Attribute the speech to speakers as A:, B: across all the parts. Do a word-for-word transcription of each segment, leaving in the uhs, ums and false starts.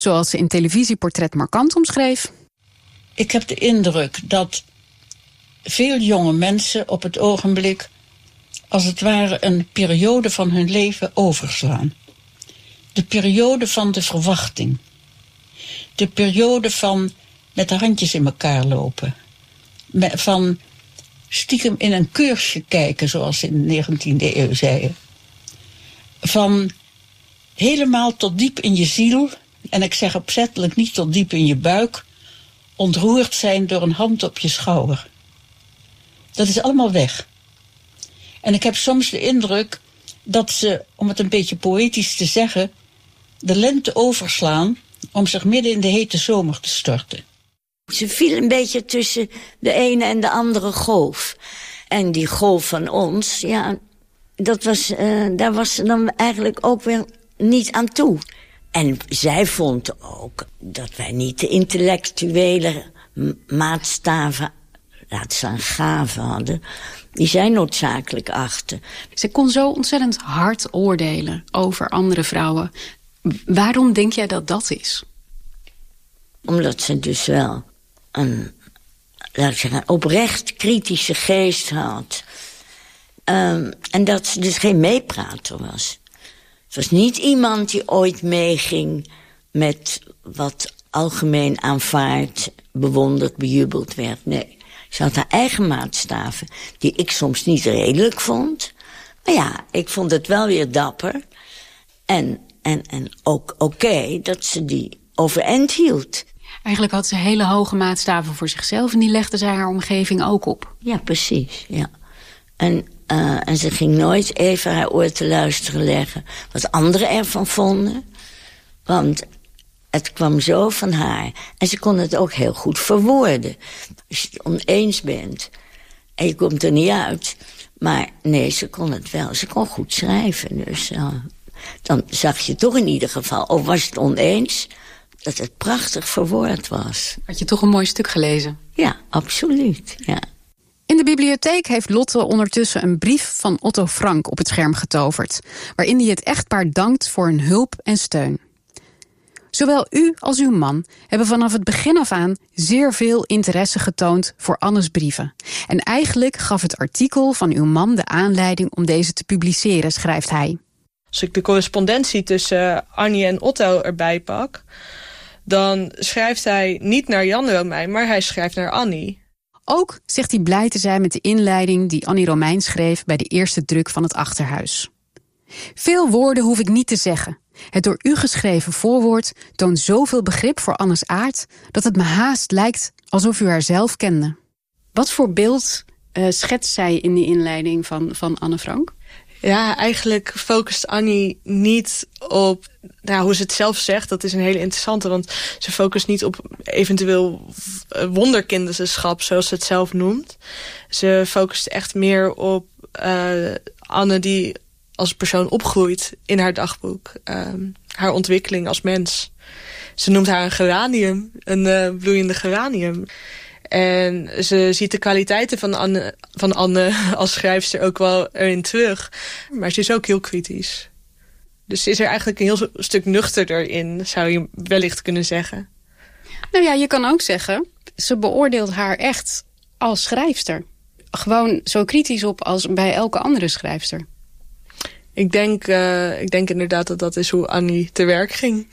A: Zoals ze in televisieportret Markant omschreef.
B: Ik heb de indruk dat veel jonge mensen op het ogenblik als het ware een periode van hun leven overslaan. De periode van de verwachting. De periode van met de handjes in elkaar lopen. Van stiekem in een keursje kijken, zoals ze in de negentiende eeuw zeiden. Van helemaal tot diep in je ziel, en ik zeg opzettelijk niet tot diep in je buik, ontroerd zijn door een hand op je schouder. Dat is allemaal weg. En ik heb soms de indruk dat ze, om het een beetje poëtisch te zeggen, de lente overslaan om zich midden in de hete zomer te storten.
C: Ze viel een beetje tussen de ene en de andere golf. En die golf van ons, ja, dat was, uh, daar was ze dan eigenlijk ook weer niet aan toe. En zij vond ook dat wij niet de intellectuele maatstaven, laat staan gaven hadden, die zij noodzakelijk achten.
A: Ze kon zo ontzettend hard oordelen over andere vrouwen. Waarom denk jij dat dat is?
C: Omdat ze dus wel een, laat ik zeggen, oprecht kritische geest had. Um, en dat ze dus geen meeprater was. Het was niet iemand die ooit meeging met wat algemeen aanvaard, bewonderd, bejubeld werd. Nee, ze had haar eigen maatstaven, die ik soms niet redelijk vond. Maar ja, ik vond het wel weer dapper. En, en, en ook oké okay dat ze die overeind hield.
A: Eigenlijk had ze hele hoge maatstaven voor zichzelf en die legde zij haar omgeving ook op.
C: Ja, precies, ja. En, uh, en ze ging nooit even haar oor te luisteren leggen wat anderen ervan vonden. Want het kwam zo van haar. En ze kon het ook heel goed verwoorden. Als je het oneens bent en je komt er niet uit. Maar nee, ze kon het wel. Ze kon goed schrijven. Dus uh, dan zag je toch in ieder geval, of was het oneens, dat het prachtig verwoord was.
A: Had je toch een mooi stuk gelezen?
C: Ja, absoluut, ja.
A: In de bibliotheek heeft Lotte ondertussen een brief van Otto Frank op het scherm getoverd, waarin hij het echtpaar dankt voor hun hulp en steun. Zowel u als uw man hebben vanaf het begin af aan zeer veel interesse getoond voor Annes brieven. En eigenlijk gaf het artikel van uw man de aanleiding om deze te publiceren, schrijft hij.
D: Als ik de correspondentie tussen Annie en Otto erbij pak, dan schrijft hij niet naar Jan Romein, maar hij schrijft naar Annie.
A: Ook zegt hij blij te zijn met de inleiding die Annie Romein schreef bij de eerste druk van het Achterhuis. Veel woorden hoef ik niet te zeggen. Het door u geschreven voorwoord toont zoveel begrip voor Annes aard dat het me haast lijkt alsof u haar zelf kende. Wat voor beeld uh, schetst zij in die inleiding van, van Anne Frank?
D: Ja, eigenlijk focust Annie niet op, nou, hoe ze het zelf zegt. Dat is een hele interessante, want ze focust niet op eventueel wonderkinderschap, zoals ze het zelf noemt. Ze focust echt meer op uh, Anne die als persoon opgroeit in haar dagboek. Um, haar ontwikkeling als mens. Ze noemt haar een geranium, een uh, bloeiende geranium. En ze ziet de kwaliteiten van Anne, van Anne als schrijfster ook wel erin terug. Maar ze is ook heel kritisch. Dus ze is er eigenlijk een heel stuk nuchterder in, zou je wellicht kunnen zeggen.
A: Nou ja, je kan ook zeggen, ze beoordeelt haar echt als schrijfster. Gewoon zo kritisch op als bij elke andere schrijfster.
D: Ik denk, uh, ik denk inderdaad dat dat is hoe Annie te werk ging.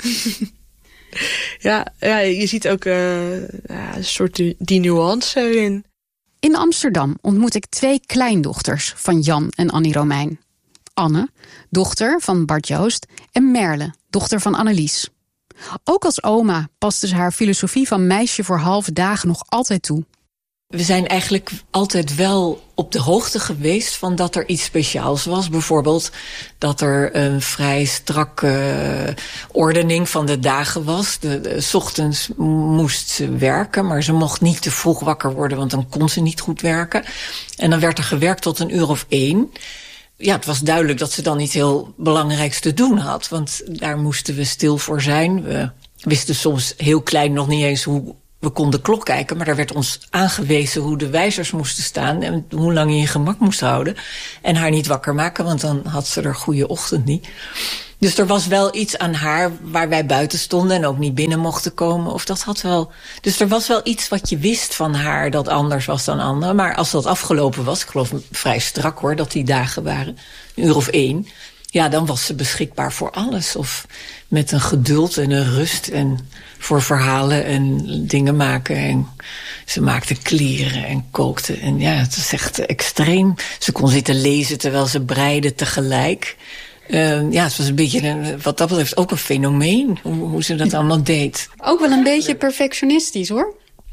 D: Ja, ja, je ziet ook uh, ja, een soort die, die nuance erin.
A: In Amsterdam ontmoet ik twee kleindochters van Jan en Annie Romein. Anne, dochter van Bart Joost, en Merle, dochter van Annelies. Ook als oma paste ze haar filosofie van meisje voor halve dagen nog altijd toe.
E: We zijn eigenlijk altijd wel op de hoogte geweest van dat er iets speciaals was. Bijvoorbeeld dat er een vrij strakke uh, ordening van de dagen was. De, de, 's ochtends moest ze werken, maar ze mocht niet te vroeg wakker worden, want dan kon ze niet goed werken. En dan werd er gewerkt tot een uur of één. Ja, het was duidelijk dat ze dan iets heel belangrijks te doen had, want daar moesten we stil voor zijn. We wisten soms heel klein nog niet eens hoe we konden klok kijken, maar er werd ons aangewezen hoe de wijzers moesten staan en hoe lang je je gemak moest houden. En haar niet wakker maken, want dan had ze er goede ochtend niet. Dus er was wel iets aan haar waar wij buiten stonden en ook niet binnen mochten komen. Of dat had wel. Dus er was wel iets wat je wist van haar dat anders was dan anderen. Maar als dat afgelopen was, ik geloof vrij strak hoor, dat die dagen waren, een uur of één. Ja, dan was ze beschikbaar voor alles. Of met een geduld en een rust en voor verhalen en dingen maken. En ze maakte kleren en kookte. En ja, het is echt extreem. Ze kon zitten lezen terwijl ze breide tegelijk. Uh, ja, het was een beetje, een, wat dat betreft, ook een fenomeen. Hoe, hoe ze dat allemaal deed.
A: Ook wel een beetje perfectionistisch, hoor.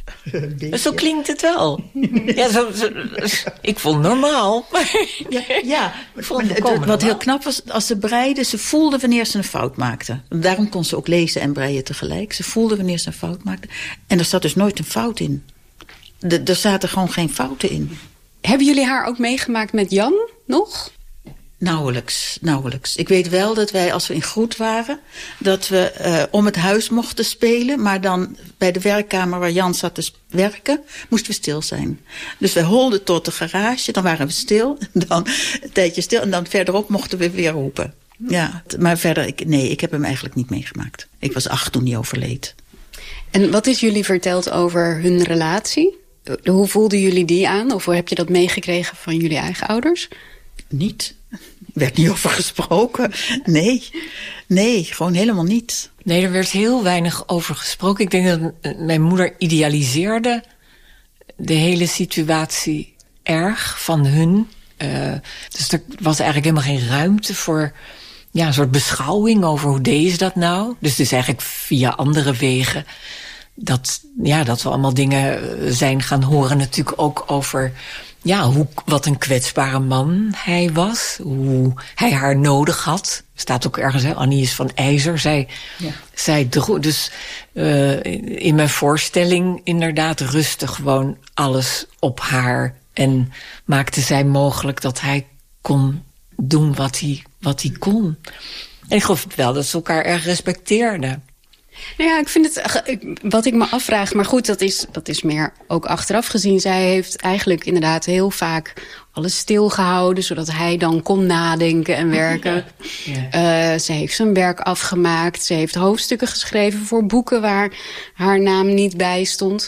E: Zo klinkt het wel. Ja, zo, zo, ik vond het normaal.
F: Ja, ja.
E: Vond het
F: wat normaal. Heel knap was, als ze breide, ze voelde wanneer ze een fout maakte. Daarom kon ze ook lezen en breien tegelijk. Ze voelde wanneer ze een fout maakte. En er zat dus nooit een fout in. De, er zaten gewoon geen fouten in.
A: Hebben jullie haar ook meegemaakt met Jan nog?
F: Nauwelijks, nauwelijks. Ik weet wel dat wij, als we in Groet waren, dat we uh, om het huis mochten spelen, maar dan bij de werkkamer waar Jan zat te werken, moesten we stil zijn. Dus wij holden tot de garage, dan waren we stil, en dan een tijdje stil, en dan verderop mochten we weer roepen. Ja, maar verder, ik, nee, ik heb hem eigenlijk niet meegemaakt. Ik was acht toen hij overleed.
A: En wat is jullie verteld over hun relatie? Hoe voelden jullie die aan? Of hoe heb je dat meegekregen van jullie eigen ouders?
F: Niet. Er werd niet over gesproken. Nee, nee, gewoon helemaal niet.
E: Nee, er werd heel weinig over gesproken. Ik denk dat mijn moeder idealiseerde de hele situatie erg van hun. Uh, dus er was eigenlijk helemaal geen ruimte voor ja, een soort beschouwing over hoe deed ze dat nou. Dus het is eigenlijk via andere wegen dat, ja, dat we allemaal dingen zijn gaan horen. Natuurlijk ook over ja, hoe, wat een kwetsbare man hij was. Hoe hij haar nodig had. Staat ook ergens, hè, Annie is van ijzer. Zij, ja. zij droeg, dus uh, in mijn voorstelling inderdaad rustte gewoon alles op haar. En maakte zij mogelijk dat hij kon doen wat hij, wat hij kon. En ik geloof wel dat ze elkaar erg respecteerden.
A: Nou ja, ik vind het, wat ik me afvraag, maar goed, dat is, dat is meer ook achteraf gezien. Zij heeft eigenlijk inderdaad heel vaak alles stilgehouden, zodat hij dan kon nadenken en werken. Ja. Ja. Uh, ze heeft zijn werk afgemaakt. Ze heeft hoofdstukken geschreven voor boeken waar haar naam niet bij stond.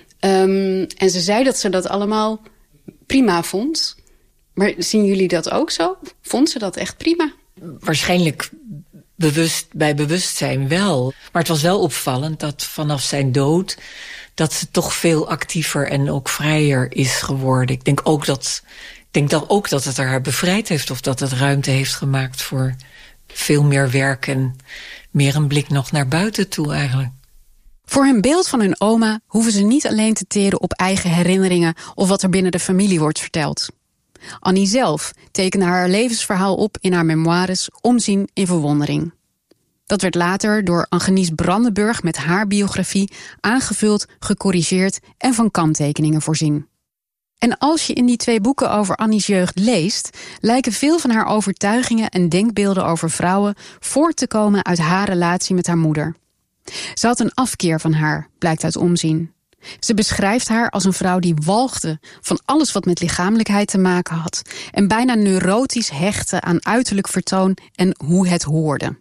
A: Um, en ze zei dat ze dat allemaal prima vond. Maar zien jullie dat ook zo? Vond ze dat echt prima?
E: Waarschijnlijk bewust, bij bewustzijn wel. Maar het was wel opvallend dat vanaf zijn dood dat ze toch veel actiever en ook vrijer is geworden. Ik denk ook dat, ik denk dat, ook dat het haar bevrijd heeft, of dat het ruimte heeft gemaakt voor veel meer werk en meer een blik nog naar buiten toe eigenlijk.
A: Voor hun beeld van hun oma hoeven ze niet alleen te teren op eigen herinneringen of wat er binnen de familie wordt verteld. Annie zelf tekende haar levensverhaal op in haar memoires Omzien in verwondering. Dat werd later door Angenies Brandenburg met haar biografie aangevuld, gecorrigeerd en van kanttekeningen voorzien. En als je in die twee boeken over Annie's jeugd leest, lijken veel van haar overtuigingen en denkbeelden over vrouwen voort te komen uit haar relatie met haar moeder. Ze had een afkeer van haar, blijkt uit Omzien. Ze beschrijft haar als een vrouw die walgde van alles wat met lichamelijkheid te maken had en bijna neurotisch hechtte aan uiterlijk vertoon en hoe het hoorde.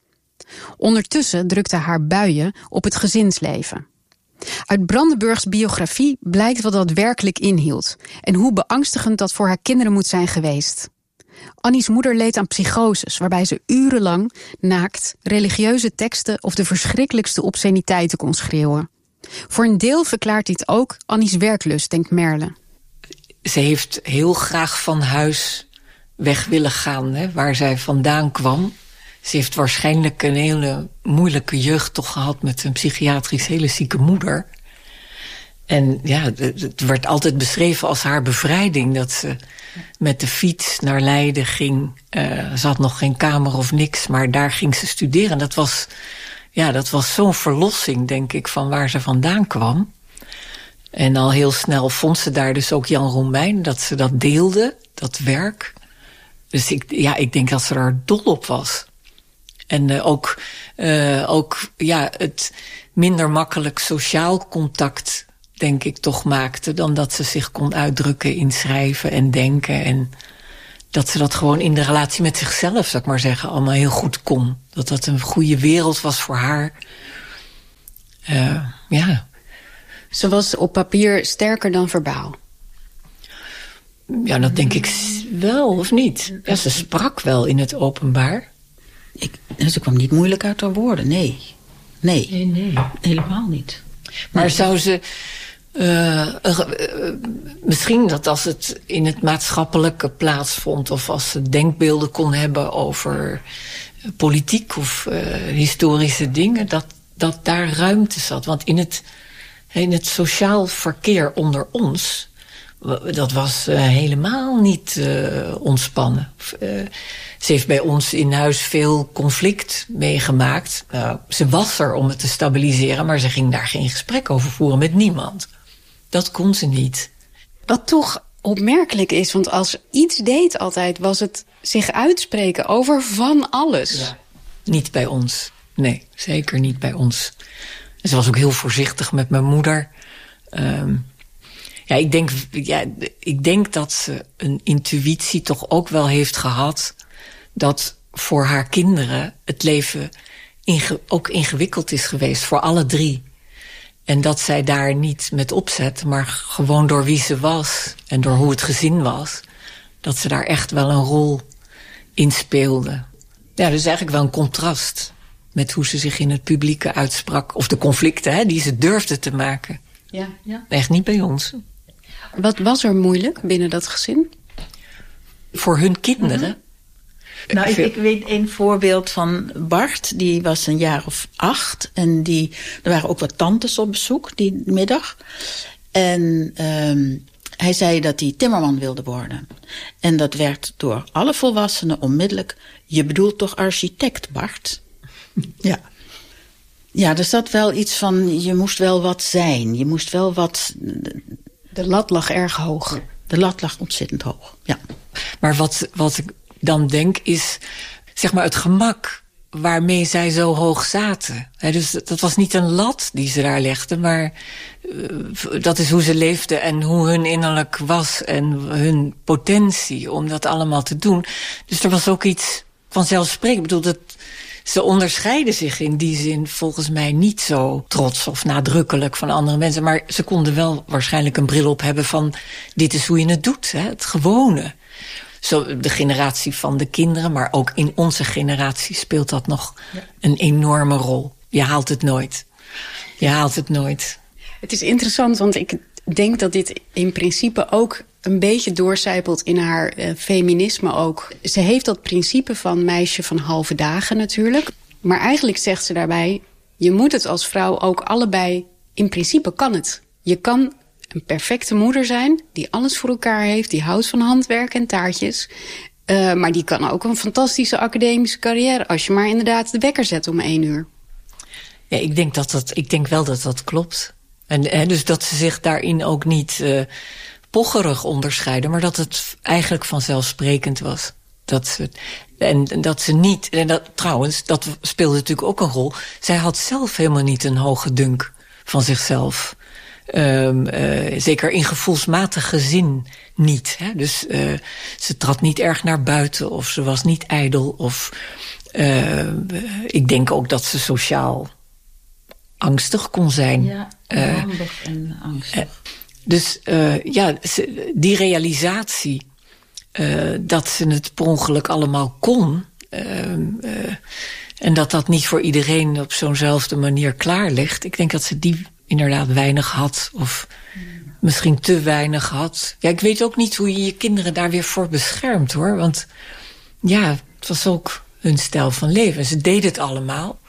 A: Ondertussen drukte haar buien op het gezinsleven. Uit Brandenburgs biografie blijkt wat dat werkelijk inhield en hoe beangstigend dat voor haar kinderen moet zijn geweest. Annie's moeder leed aan psychoses, waarbij ze urenlang naakt religieuze teksten of de verschrikkelijkste obsceniteiten kon schreeuwen. Voor een deel verklaart dit ook Annie's werklust, denkt Merle.
E: Ze heeft heel graag van huis weg willen gaan, hè, waar zij vandaan kwam. Ze heeft waarschijnlijk een hele moeilijke jeugd toch gehad met een psychiatrisch hele zieke moeder. En ja, het werd altijd beschreven als haar bevrijding dat ze met de fiets naar Leiden ging. Uh, ze had nog geen kamer of niks, maar daar ging ze studeren. Dat was, ja, dat was zo'n verlossing, denk ik, van waar ze vandaan kwam. En al heel snel vond ze daar dus ook Jan Romein, dat ze dat deelde, dat werk. Dus ik, ja, ik denk dat ze er dol op was. En uh, ook, uh, ook ja, het minder makkelijk sociaal contact, denk ik, toch maakte dan dat ze zich kon uitdrukken in schrijven en denken. En dat ze dat gewoon in de relatie met zichzelf, zou ik maar zeggen, allemaal heel goed kon. Dat dat een goede wereld was voor haar. Uh, ja.
A: Ze was op papier sterker dan verbaal.
E: Ja, dat denk ik wel, of niet? Ja, ze sprak wel in het openbaar.
F: Ik, ze kwam niet moeilijk uit haar woorden, nee. Nee,
E: nee, nee.
F: Helemaal niet.
E: Maar nee. Zou ze... Uh, uh, uh, misschien dat als het in het maatschappelijke plaatsvond, of als ze denkbeelden kon hebben over uh, politiek of uh, historische dingen, dat, dat daar ruimte zat. Want in het, in het sociaal verkeer onder ons, dat was uh, helemaal niet uh, ontspannen. Uh, ze heeft bij ons in huis veel conflict meegemaakt. Uh, ze was er om het te stabiliseren, maar ze ging daar geen gesprek over voeren met niemand. Dat kon ze niet.
A: Wat toch opmerkelijk is, want als ze iets deed altijd, was het zich uitspreken over van alles.
E: Ja. Niet bij ons. Nee, zeker niet bij ons. Ze was ook heel voorzichtig met mijn moeder. Um, ja, ik denk, ja, ik denk dat ze een intuïtie toch ook wel heeft gehad, dat voor haar kinderen het leven inge- ook ingewikkeld is geweest, voor alle drie. En dat zij daar niet met opzet, maar gewoon door wie ze was en door hoe het gezin was, dat ze daar echt wel een rol in speelde. Ja, dus eigenlijk wel een contrast met hoe ze zich in het publieke uitsprak. Of de conflicten, hè, die ze durfde te maken.
F: Ja, ja.
E: Echt niet bij ons.
A: Wat was er moeilijk binnen dat gezin?
E: Voor hun kinderen?
F: Mm-hmm. Nou, ik, ik weet een voorbeeld van Bart. Die was een jaar of acht. En die, er waren ook wat tantes op bezoek die middag. En um, hij zei dat hij timmerman wilde worden. En dat werd door alle volwassenen onmiddellijk: je bedoelt toch architect, Bart? Ja. Ja, er zat wel iets van, je moest wel wat zijn. Je moest wel wat...
A: De lat lag erg hoog.
F: De lat lag ontzettend hoog, ja.
E: Maar wat, wat ik dan denk is, zeg maar, het gemak waarmee zij zo hoog zaten. He, dus dat was niet een lat die ze daar legden, maar uh, dat is hoe ze leefden en hoe hun innerlijk was en hun potentie om dat allemaal te doen. Dus er was ook iets vanzelfsprekend. Ik bedoel, dat ze onderscheiden zich in die zin volgens mij niet zo trots of nadrukkelijk van andere mensen. Maar ze konden wel waarschijnlijk een bril op hebben van, dit is hoe je het doet, hè, het gewone. Zo de generatie van de kinderen, maar ook in onze generatie speelt dat nog ja. een enorme rol. Je haalt het nooit. Je haalt het nooit.
A: Het is interessant, want ik denk dat dit in principe ook een beetje doorcijpelt in haar uh, feminisme ook. Ze heeft dat principe van meisje van halve dagen natuurlijk. Maar eigenlijk zegt ze daarbij, je moet het als vrouw ook allebei, in principe kan het. Je kan een perfecte moeder zijn, die alles voor elkaar heeft, die houdt van handwerk en taartjes. Uh, maar die kan ook een fantastische academische carrière, als je maar inderdaad de wekker zet om één uur.
E: Ja, ik denk, dat dat, ik denk wel dat dat klopt. En hè, dus dat ze zich daarin ook niet uh, pocherig onderscheiden, maar dat het eigenlijk vanzelfsprekend was. Dat ze, en dat ze niet, en dat, trouwens, dat speelde natuurlijk ook een rol. Zij had zelf helemaal niet een hoge dunk van zichzelf. Um, uh, zeker in gevoelsmatige zin niet. Hè? Dus uh, ze trad niet erg naar buiten of ze was niet ijdel. Of uh, ik denk ook dat ze sociaal angstig kon zijn.
F: Ja, handig uh, en angstig. Uh,
E: dus uh, ja, ze, die realisatie uh, dat ze het per ongeluk allemaal kon, Uh, uh, en dat dat niet voor iedereen op zo'nzelfde manier klaar ligt. Ik denk dat ze die inderdaad weinig had. Of mm. misschien te weinig had. Ja, ik weet ook niet hoe je je kinderen daar weer voor beschermt, hoor. Want ja, het was ook hun stijl van leven. Ze deden het allemaal.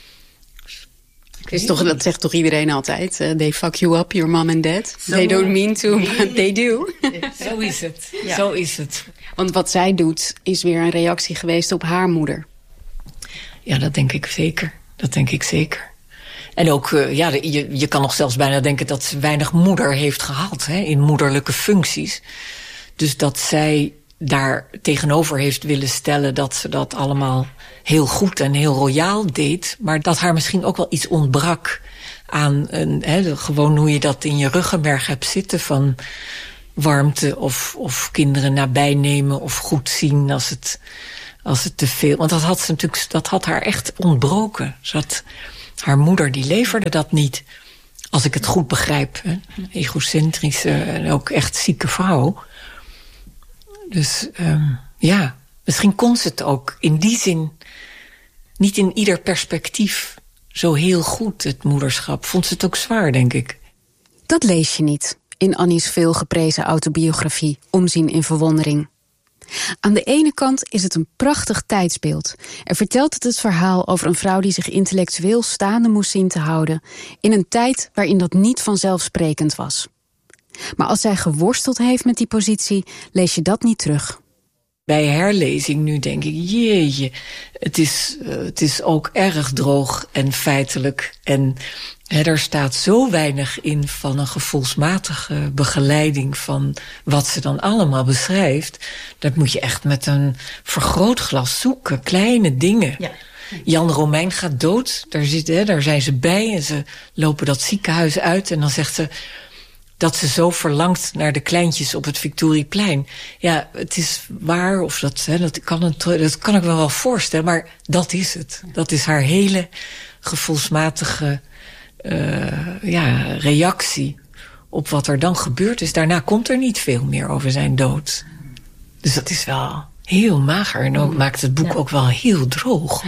A: Is toch, dat zegt toch iedereen altijd? Uh, they fuck you up, your mom and dad. So they don't mean to, but they do.
E: Zo is het. Ja. Zo is het.
A: Want wat zij doet, is weer een reactie geweest op haar moeder.
E: Ja, dat denk ik zeker. Dat denk ik zeker. En ook, uh, ja, je, je kan nog zelfs bijna denken dat ze weinig moeder heeft gehad, hè, in moederlijke functies. Dus dat zij daar tegenover heeft willen stellen dat ze dat allemaal heel goed en heel royaal deed, maar dat haar misschien ook wel iets ontbrak aan een, hè, gewoon hoe je dat in je ruggenmerg hebt zitten van, warmte of, of kinderen nabij nemen of goed zien als het, als het te veel. Want dat had ze natuurlijk, dat had haar echt ontbroken. Ze had, haar moeder die leverde dat niet. Als ik het goed begrijp. Hè? Een egocentrische en ook echt zieke vrouw. Dus um, ja, misschien kon ze het ook in die zin niet in ieder perspectief zo heel goed, het moederschap. Vond ze het ook zwaar, denk ik.
A: Dat lees je niet in Annie's veelgeprezen autobiografie Omzien in verwondering. Aan de ene kant is het een prachtig tijdsbeeld. Er vertelt het het verhaal over een vrouw die zich intellectueel staande moest zien te houden in een tijd waarin dat niet vanzelfsprekend was. Maar als zij geworsteld heeft met die positie, lees je dat niet terug.
E: Bij herlezing nu denk ik, jeetje, het is, uh, het is ook erg droog en feitelijk. En he, er staat zo weinig in van een gevoelsmatige begeleiding van wat ze dan allemaal beschrijft. Dat moet je echt met een vergrootglas zoeken, kleine dingen. Ja. Jan Romein gaat dood, daar, zit, he, daar zijn ze bij en ze lopen dat ziekenhuis uit en dan zegt ze dat ze zo verlangt naar de kleintjes op het Victorieplein. Ja, het is waar, of dat, hè, dat, kan het, dat kan ik me wel voorstellen, maar dat is het. Dat is haar hele gevoelsmatige uh, ja, reactie op wat er dan gebeurd is. Daarna komt er niet veel meer over zijn dood. Dus dat is wel heel mager en ook maakt het boek ja. ook wel heel droog.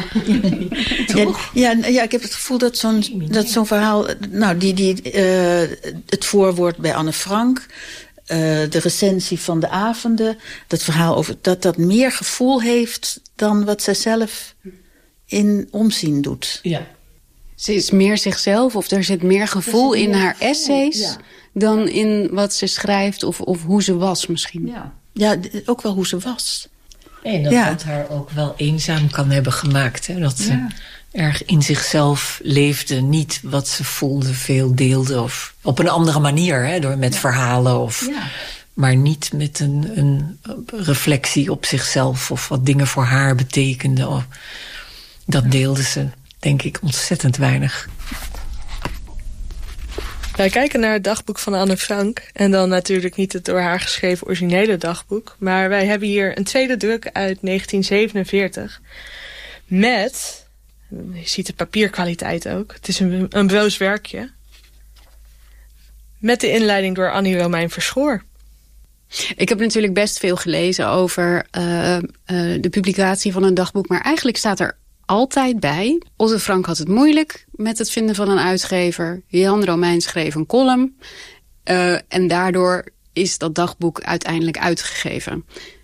F: Toch? Ja, ja, ja, ik heb het gevoel dat zo'n, dat zo'n verhaal, nou, die, die, uh, het voorwoord bij Anne Frank, uh, de recensie van de avonden, dat verhaal over dat dat meer gevoel heeft dan wat zij zelf in Omzien doet.
A: Ja. Ze is meer zichzelf, of er zit meer gevoel in haar essays ja. dan in wat ze schrijft of, of hoe ze was misschien.
F: Ja. Ja, ook wel hoe ze was.
E: En dat ja. dat haar ook wel eenzaam kan hebben gemaakt. Hè? Dat ze ja. erg in zichzelf leefde, niet wat ze voelde, veel deelde. Of op een andere manier, hè? Door met ja. verhalen. Of, ja. Maar niet met een, een reflectie op zichzelf of wat dingen voor haar betekenden. Of, dat deelde ze, denk ik, ontzettend weinig.
D: Wij kijken naar het dagboek van Anne Frank. En dan natuurlijk niet het door haar geschreven originele dagboek. Maar wij hebben hier een tweede druk uit negentien zevenenveertig. Met, je ziet de papierkwaliteit ook. Het is een, een broos werkje. Met de inleiding door Annie Romein Verschoor.
A: Ik heb natuurlijk best veel gelezen over uh, uh, de publicatie van een dagboek. Maar eigenlijk staat er altijd bij. Otto Frank had het moeilijk met het vinden van een uitgever. Jan Romein schreef een column. Uh, en daardoor is dat dagboek uiteindelijk uitgegeven.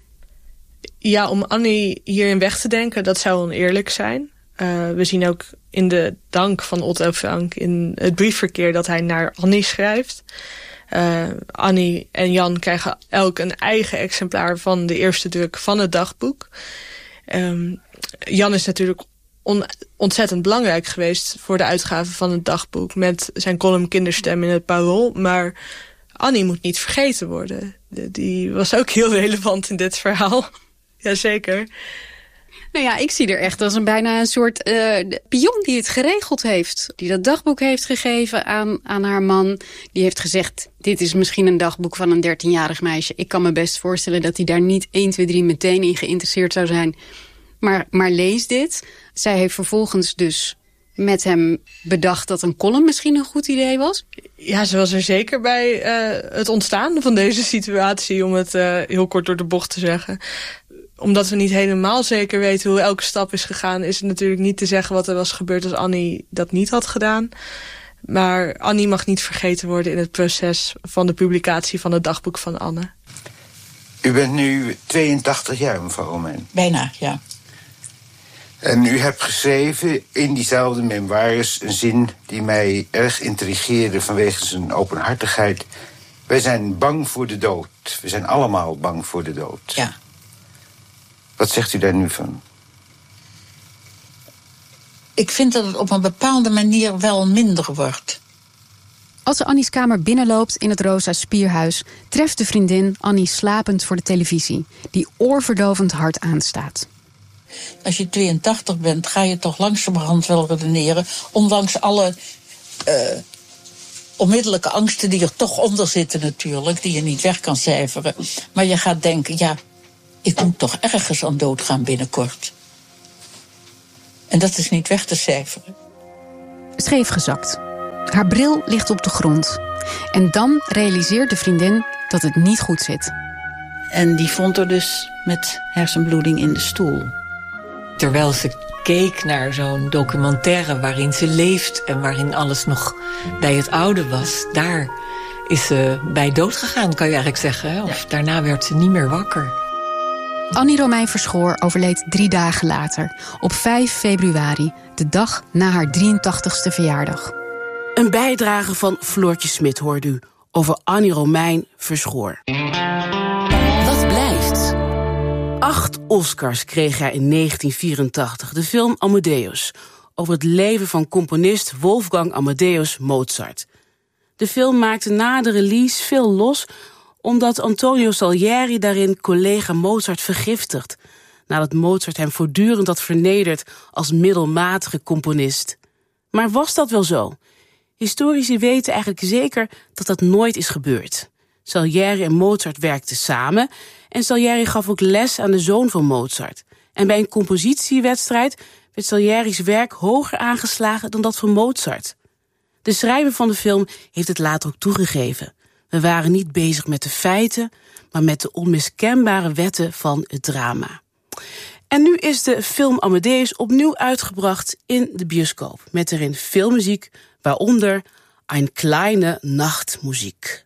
D: Ja, om Annie hierin weg te denken, dat zou oneerlijk zijn. Uh, we zien ook in de dank van Otto Frank in het briefverkeer dat hij naar Annie schrijft. Uh, Annie en Jan krijgen elk een eigen exemplaar van de eerste druk van het dagboek. Um, Jan is natuurlijk on, ontzettend belangrijk geweest voor de uitgave van het dagboek met zijn column Kinderstem in het Parool. Maar Annie moet niet vergeten worden. De, die was ook heel relevant in dit verhaal. Jazeker.
A: Nou ja, ik zie er echt als een bijna een soort uh, pion die het geregeld heeft. Die dat dagboek heeft gegeven aan, aan haar man. Die heeft gezegd, dit is misschien een dagboek van een dertienjarig meisje. Ik kan me best voorstellen dat hij daar niet één, twee, drie meteen in geïnteresseerd zou zijn. Maar, maar lees dit. Zij heeft vervolgens dus met hem bedacht dat een column misschien een goed idee was.
D: Ja, ze was er zeker bij uh, het ontstaan van deze situatie, om het uh, heel kort door de bocht te zeggen. Omdat we niet helemaal zeker weten hoe elke stap is gegaan, is het natuurlijk niet te zeggen wat er was gebeurd als Annie dat niet had gedaan. Maar Annie mag niet vergeten worden in het proces van de publicatie van het dagboek van Anne.
G: U bent nu tweeëntachtig jaar, mevrouw Romein.
F: Bijna, ja.
G: En u hebt geschreven in diezelfde memoires een zin die mij erg intrigeerde vanwege zijn openhartigheid. Wij zijn bang voor de dood. We zijn allemaal bang voor de dood.
F: Ja.
G: Wat zegt u daar nu van?
F: Ik vind dat het op een bepaalde manier wel minder wordt.
A: Als ze Annie's kamer binnenloopt in het Rosa Spierhuis, treft de vriendin Annie slapend voor de televisie, die oorverdovend hard aanstaat.
F: Als je tweeëntachtig bent, ga je toch langzamerhand wel redeneren, ondanks alle uh,
B: onmiddellijke angsten die er toch onder zitten natuurlijk, die je niet weg kan cijferen. Maar je gaat denken, ja, ik moet toch ergens aan doodgaan binnenkort. En dat is niet weg te cijferen.
A: Scheefgezakt. Haar bril ligt op de grond. En dan realiseert de vriendin dat het niet goed zit.
F: En die vond er dus met hersenbloeding in de stoel.
E: Terwijl ze keek naar zo'n documentaire waarin ze leeft en waarin alles nog bij het oude was, daar is ze bij dood gegaan, kan je eigenlijk zeggen. Hè? Of ja. Daarna werd ze niet meer wakker.
A: Annie Romein Verschoor overleed drie dagen later, op vijf februari, de dag na haar drieëntachtigste verjaardag.
H: Een bijdrage van Floortje Smit hoorde u over Annie Romein Verschoor. Wat blijft? Acht Oscars kreeg hij in negentien vierentachtig, de film Amadeus, over het leven van componist Wolfgang Amadeus Mozart. De film maakte na de release veel los, omdat Antonio Salieri daarin collega Mozart vergiftigt, nadat Mozart hem voortdurend had vernederd als middelmatige componist. Maar was dat wel zo? Historici weten eigenlijk zeker dat dat nooit is gebeurd. Salieri en Mozart werkten samen en Salieri gaf ook les aan de zoon van Mozart. En bij een compositiewedstrijd werd Salieri's werk hoger aangeslagen dan dat van Mozart. De schrijver van de film heeft het later ook toegegeven. We waren niet bezig met de feiten, maar met de onmiskenbare wetten van het drama. En nu is de film Amadeus opnieuw uitgebracht in de bioscoop, met erin veel muziek, waaronder Ein kleine Nachtmusik.